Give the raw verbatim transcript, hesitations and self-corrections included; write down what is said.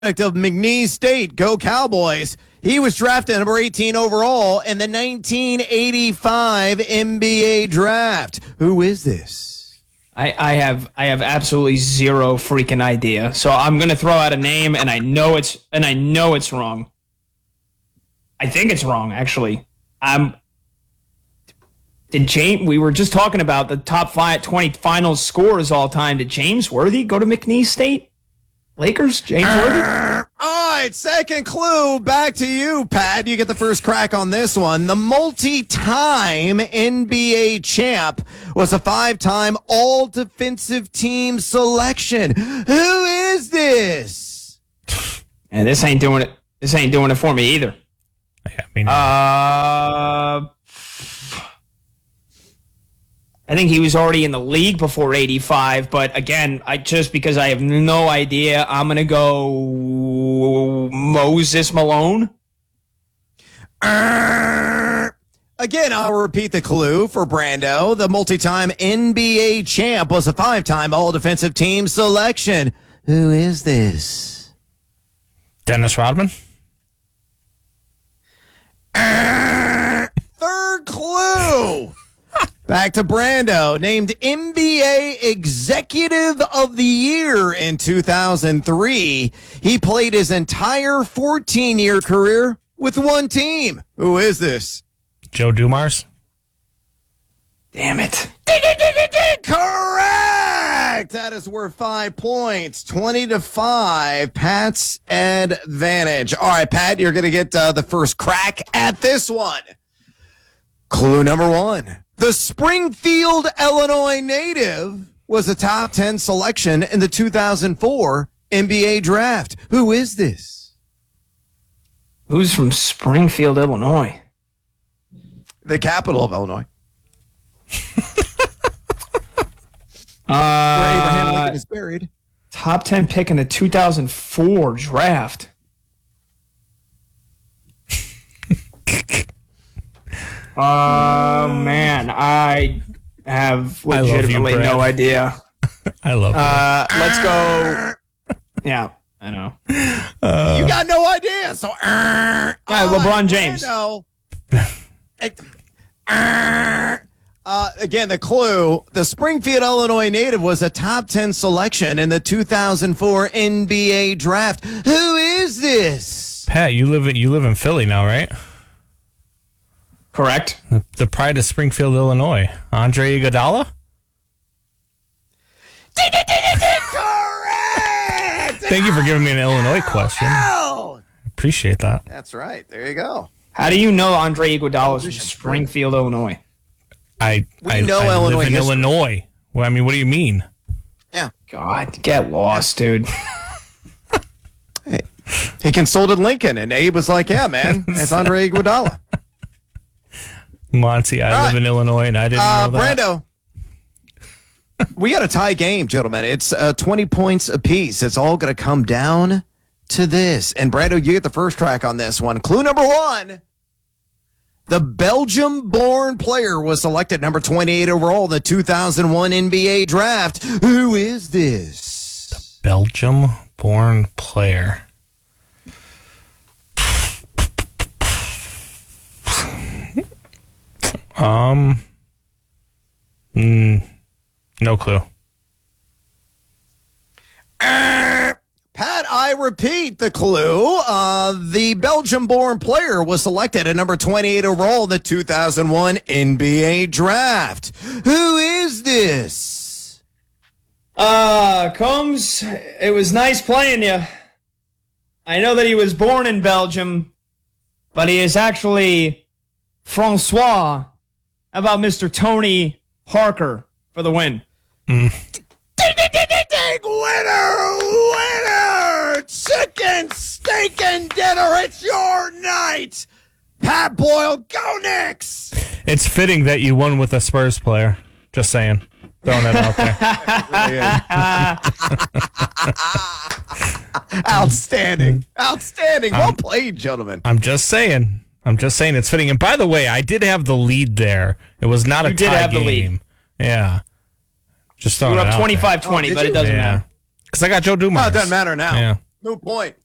of McNeese State. Go Cowboys. He was drafted number eighteen overall in the nineteen eighty-five N B A draft. Who is this? I, I have I have absolutely zero freaking idea. So I'm gonna throw out a name, and I know it's and I know it's wrong. I think it's wrong, actually. Um, did James? We were just talking about the top five, twenty finals scorers all time. Did James Worthy go to McNeese State? Lakers? James Worthy? All right, second clue. Back to you, Pat. You get the first crack on this one. The multi-time N B A champ was a five-time all-defensive team selection. Who is this? And this ain't doing it. This ain't doing it for me either. I mean, uh, I think he was already in the league before eighty-five, but again, I just because I have no idea, I'm gonna go Moses Malone. Uh, again, I'll repeat the clue for Brando. The multi-time N B A champ was a five-time all-defensive team selection. Who is this? Dennis Rodman. Uh, third clue. Back to Brando, named N B A Executive of the Year in two thousand three. He played his entire fourteen-year career with one team. Who is this? Joe Dumars. Damn it. Correct! That is worth five points. twenty to five. Pat's advantage. All right, Pat, you're going to get uh, the first crack at this one. Clue number one. The Springfield, Illinois native was a top ten selection in the two thousand four N B A draft. Who is this? Who's from Springfield, Illinois? The capital of Illinois. uh, Where Abraham Lincoln is buried. Top ten pick in the two thousand four draft. Oh, uh, man, I have legitimately I you, no idea. I love uh, Let's go. Yeah, I know. Uh, you got no idea. So, uh, yeah, LeBron James. No. uh, again, the clue, the Springfield, Illinois native was a top ten selection in the two thousand four N B A draft. Who is this? Pat, you live in, you live in Philly now, right? Correct. The pride of Springfield, Illinois. Andre Iguodala? Correct! Thank you for giving me an Illinois question. Appreciate that. That's right. There you go. How do you know Andre Iguodala is from Springfield, Illinois? I we I, know I Illinois live in history. Illinois. Well, I mean, what do you mean? Yeah. God, get lost, dude. Hey, he consulted Lincoln, and Abe was like, yeah, man, it's Andre Iguodala. Monty, I All live right. in Illinois, and I didn't uh, know that. Brando, we got a tie game, gentlemen. It's uh, twenty points apiece. It's all going to come down to this. And Brando, you get the first track on this one. Clue number one. The Belgium-born player was selected number twenty-eight overall in the two thousand one N B A draft. Who is this? The Belgium-born player. Um, mm, no clue. Uh, Pat, I repeat the clue. Uh, the Belgium-born player was selected at number twenty-eight overall in the two thousand one N B A draft. Who is this? Uh, Combs, it was nice playing you. I know that he was born in Belgium, but he is actually Francois. How about Mister Tony Parker for the win? Mm. Ding, ding, ding, ding, ding. Winner! Winner! Chicken, steak, and dinner. It's your night. Pat Boyle, go Knicks! It's fitting that you won with a Spurs player. Just saying. Throwing that out there. Outstanding. Outstanding. Well um, played, gentlemen. I'm just saying. I'm just saying it's fitting. And by the way, I did have the lead there. It was not you a did tie have game. The lead. Yeah. Just throwing you were it up out twenty-five twenty, oh, but you? it doesn't yeah. matter. Because I got Joe Dumars. Oh, it doesn't matter now. Yeah. No point.